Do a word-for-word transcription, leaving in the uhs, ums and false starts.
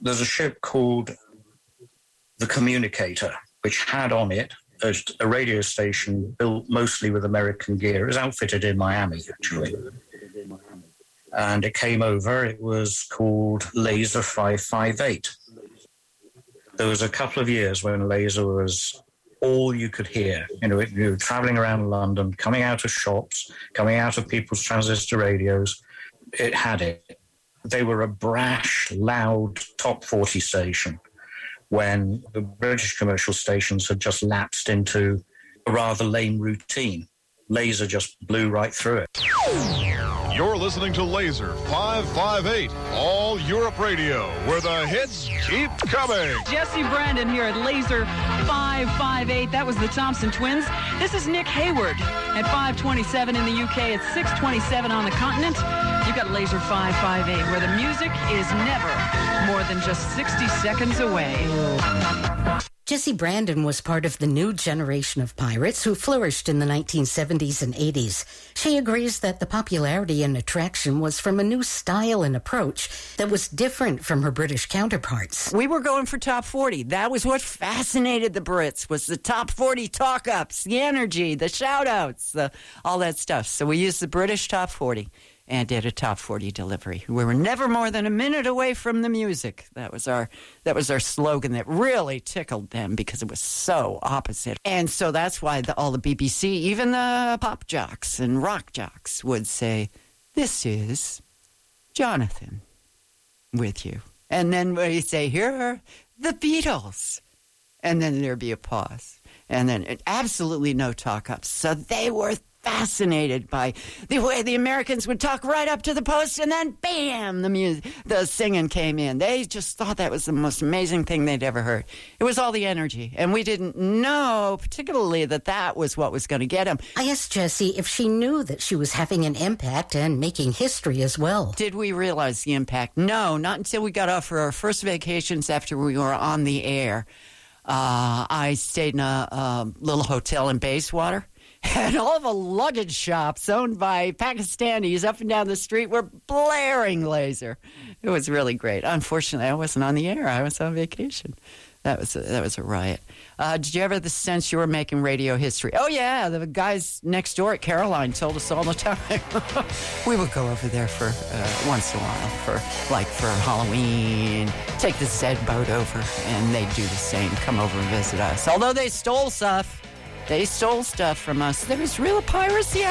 there's a ship called the Communicator, which had on it a, a radio station built mostly with American gear. It was outfitted in Miami, actually. And it came over. It was called Laser five five eight. There was a couple of years when Laser was all you could hear. You know, you were traveling around London, coming out of shops, coming out of people's transistor radios. It had it. They were a brash, loud top forty station when the British commercial stations had just lapsed into a rather lame routine. Laser just blew right through it. You're listening to Laser five five eight, All Europe Radio, where the hits keep coming. Jesse Brandon here at Laser five five eight. That was the Thompson Twins. This is Nick Hayward at five twenty-seven in the U K. It's six twenty-seven on the continent. You've got Laser five five eight, where the music is never more than just sixty seconds away. Jesse Brandon was part of the new generation of pirates who flourished in the nineteen seventies and eighties. She agrees that the popularity and attraction was from a new style and approach that was different from her British counterparts. We were going for top forty. That was what fascinated the Brits, was the top forty talk-ups, the energy, the shout-outs, the, all that stuff. So we used the British top forty and did a top forty delivery. We were never more than a minute away from the music. That was our that was our slogan that really tickled them because it was so opposite. And so that's why the, all the B B C, even the pop jocks and rock jocks would say, "This is Jonathan with you." And then we say, "Here are the Beatles." And then there'd be a pause. And then it, absolutely no talk-ups. So they were fascinated by the way the Americans would talk right up to the post, and then bam, the music, the singing came in. They just thought that was the most amazing thing they'd ever heard. It was all the energy, and we didn't know particularly that that was what was going to get them. I asked Jessie if she knew that she was having an impact and making history as well. Did we realize the impact? No, not until we got off for our first vacations after we were on the air. Uh, I stayed in a, a little hotel in Bayswater. And all the luggage shops owned by Pakistanis up and down the street were blaring Laser. It was really great. Unfortunately, I wasn't on the air. I was on vacation. That was a, that was a riot. Uh, did you ever have the sense you were making radio history? Oh, yeah. The guys next door at Caroline told us all the time. We would go over there for uh, once in a while, for like for Halloween, take the Zed boat over, and they'd do the same, come over and visit us. Although they stole stuff. They stole stuff from us. There was real piracy out